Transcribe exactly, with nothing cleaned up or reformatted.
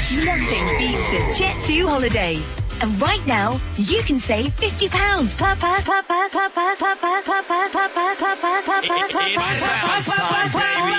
Nothing beats a Jet two holiday. And right now, you can save fifty pounds per person, per person, per person, per person, per person, per person, per person, per person, per person, per person, per person,